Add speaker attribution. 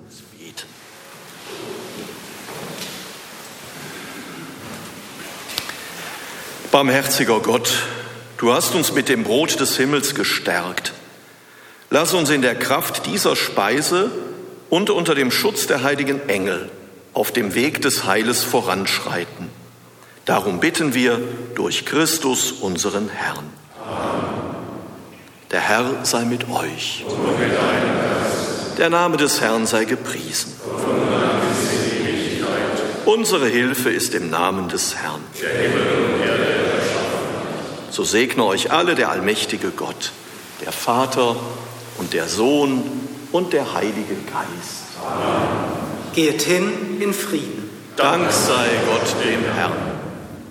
Speaker 1: uns beten. Barmherziger Gott, du hast uns mit dem Brot des Himmels gestärkt. Lass uns in der Kraft dieser Speise und unter dem Schutz der heiligen Engel auf dem Weg des Heiles voranschreiten. Darum bitten wir durch Christus, unseren Herrn. Amen. Der Herr sei mit euch. Und mit deinem Geist. Der Name des Herrn sei gepriesen. Unsere Hilfe ist im Namen des Herrn. Der Himmel und Erde erschaffen. So segne euch alle der allmächtige Gott, der Vater und der Sohn und der Heilige Geist.
Speaker 2: Amen. Geht hin in Frieden.
Speaker 1: Dank sei Gott dem Herrn.